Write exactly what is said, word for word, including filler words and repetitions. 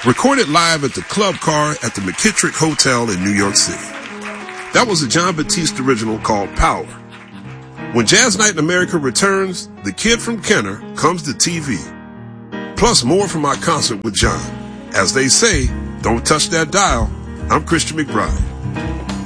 Recorded live at the Club Car at the McKittrick Hotel in New York City. That was a Jon Batiste original called Power. When Jazz Night in America returns, The Kid from Kenner comes to T V. Plus more from our concert with Jon. As they say, don't touch that dial. I'm Christian McBride.